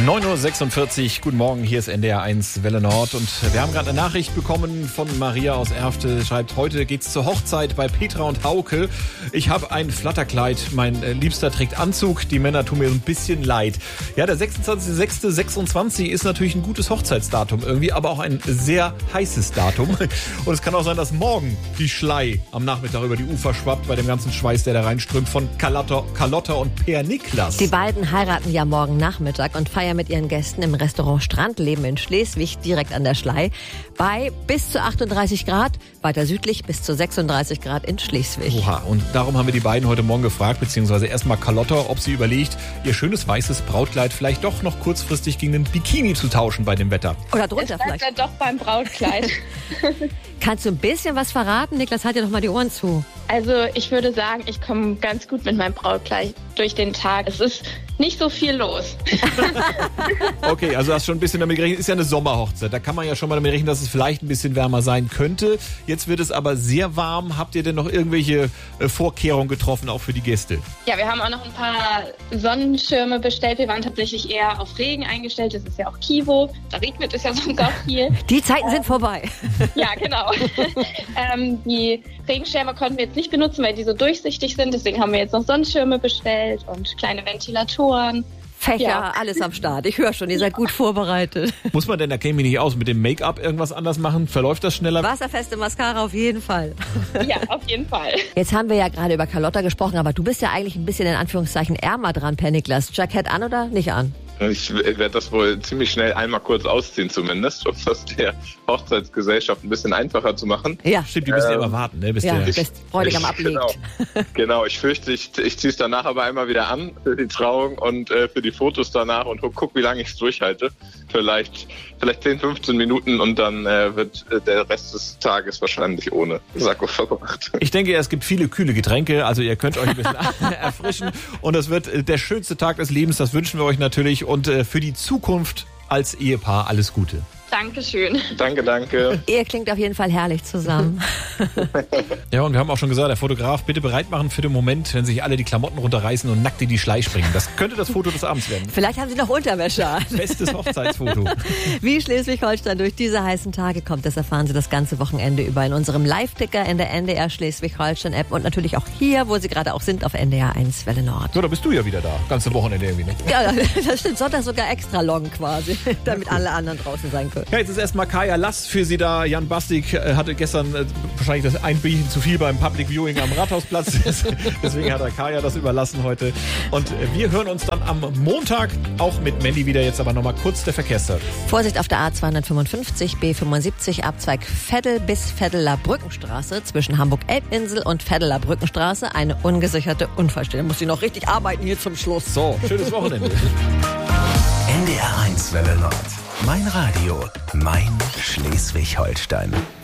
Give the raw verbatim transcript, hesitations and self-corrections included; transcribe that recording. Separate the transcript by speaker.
Speaker 1: neun Uhr sechsundvierzig, guten Morgen, hier ist N D R eins Welle Nord und wir haben gerade eine Nachricht bekommen von Maria aus Erfte, schreibt, heute geht's zur Hochzeit bei Petra und Hauke. Ich habe ein Flatterkleid, mein Liebster trägt Anzug, die Männer tun mir ein bisschen leid. Ja, der sechsundzwanzigster sechster sechsundzwanzig ist natürlich ein gutes Hochzeitsdatum irgendwie, aber auch ein sehr heißes Datum. Und es kann auch sein, dass morgen die Schlei am Nachmittag über die Ufer schwappt, bei dem ganzen Schweiß, der da reinströmt, von Carlotta, Carlotta und Per Niklas.
Speaker 2: Die beiden heiraten ja morgen Nachmittag und feiern mit ihren Gästen im Restaurant Strandleben in Schleswig direkt an der Schlei bei bis zu achtunddreißig Grad, weiter südlich bis zu sechsunddreißig Grad in Schleswig.
Speaker 1: Oha, und darum haben wir die beiden heute Morgen gefragt, beziehungsweise erstmal Carlotta, ob sie überlegt, ihr schönes weißes Brautkleid vielleicht doch noch kurzfristig gegen einen Bikini zu tauschen bei dem Wetter.
Speaker 2: Oder drunter
Speaker 3: es
Speaker 2: vielleicht.
Speaker 3: Dann doch beim Brautkleid.
Speaker 2: Kannst du ein bisschen was verraten? Niklas, halt dir doch mal die Ohren zu.
Speaker 3: Also ich würde sagen, ich komme ganz gut mit meinem Brautkleid durch den Tag. Es ist nicht so viel los.
Speaker 1: Okay, also hast schon ein bisschen damit gerechnet, ist ja eine Sommerhochzeit. Da kann man ja schon mal damit rechnen, dass es vielleicht ein bisschen wärmer sein könnte. Jetzt wird es aber sehr warm. Habt ihr denn noch irgendwelche äh, Vorkehrungen getroffen, auch für die Gäste?
Speaker 3: Ja, wir haben auch noch ein paar Sonnenschirme bestellt. Wir waren tatsächlich eher auf Regen eingestellt. Das ist ja auch Kivo. Da regnet es ja sonst auch viel.
Speaker 2: Die Zeiten sind vorbei.
Speaker 3: Ja, genau. ähm, die Regenschirme konnten wir jetzt nicht benutzen, weil die so durchsichtig sind. Deswegen haben wir jetzt noch Sonnenschirme bestellt und kleine Ventilatoren.
Speaker 2: Fächer,
Speaker 3: Ja.
Speaker 2: Alles am Start. Ich höre schon, ihr seid gut vorbereitet.
Speaker 1: Muss man denn, da käme ich nicht aus, mit dem Make-up irgendwas anders machen? Verläuft das schneller?
Speaker 2: Wasserfeste Mascara auf jeden Fall.
Speaker 3: Ja, auf jeden Fall.
Speaker 2: Jetzt haben wir ja gerade über Carlotta gesprochen, aber du bist ja eigentlich ein bisschen in Anführungszeichen ärmer dran, Per Niklas. Jackett an oder nicht an?
Speaker 4: Ich werde das wohl ziemlich schnell einmal kurz ausziehen zumindest, um das der Hochzeitsgesellschaft ein bisschen einfacher zu machen.
Speaker 2: Ja.
Speaker 1: Stimmt, die müssen ja
Speaker 4: Ähm,
Speaker 1: immer warten, ne, bis
Speaker 2: Ja,
Speaker 1: der...
Speaker 2: bis Bräutigam
Speaker 4: Ich-
Speaker 2: ablegt.
Speaker 4: Genau, genau. Ich fürchte, ich, ich ziehe es danach aber einmal wieder an für die Trauung und äh, für die Fotos danach und guck, guck wie lange ich es durchhalte. Vielleicht, vielleicht zehn, fünfzehn Minuten und dann äh, wird äh, der Rest des Tages wahrscheinlich ohne Sakko verbracht.
Speaker 1: Ich denke, es gibt viele kühle Getränke, also ihr könnt euch ein bisschen erfrischen und es wird äh, der schönste Tag des Lebens, das wünschen wir euch natürlich und äh, für die Zukunft als Ehepaar alles Gute.
Speaker 3: Dankeschön.
Speaker 4: Danke, danke.
Speaker 2: Ihr klingt auf jeden Fall herrlich zusammen.
Speaker 1: Ja, und wir haben auch schon gesagt, der Fotograf, bitte bereit machen für den Moment, wenn sich alle die Klamotten runterreißen und nackt in die Schlei springen. Das könnte das Foto des Abends werden.
Speaker 2: Vielleicht haben sie noch Unterwäsche an.
Speaker 1: Bestes Hochzeitsfoto.
Speaker 2: Wie Schleswig-Holstein durch diese heißen Tage kommt, das erfahren Sie das ganze Wochenende über in unserem Live-Ticker in der N D R Schleswig-Holstein-App und natürlich auch hier, wo Sie gerade auch sind, auf N D R eins Welle Nord.
Speaker 1: So, da bist du ja wieder da. Ganze Wochenende irgendwie, ne?
Speaker 2: Ja, das stimmt. Sonntag sogar extra long quasi, damit alle anderen draußen sein können.
Speaker 1: Ja, jetzt ist erstmal Kaya Lass für Sie da. Jan Bastik äh, hatte gestern äh, wahrscheinlich das ein Bierchen zu viel beim Public Viewing am Rathausplatz. Deswegen hat er Kaya das überlassen heute. Und äh, wir hören uns dann am Montag auch mit Mandy wieder. Jetzt aber nochmal kurz der Verkehrsservice.
Speaker 2: Vorsicht auf der A zweihundertfünfundfünfzig, B fünfundsiebzig, Abzweig Veddel bis Veddeler Brückenstraße zwischen Hamburg-Elbinsel und Veddeler Brückenstraße. Eine ungesicherte Unfallstelle. Muss ich noch richtig arbeiten hier zum Schluss.
Speaker 1: So, schönes Wochenende.
Speaker 5: N D R eins Welle Nord. Mein Radio, mein Schleswig-Holstein.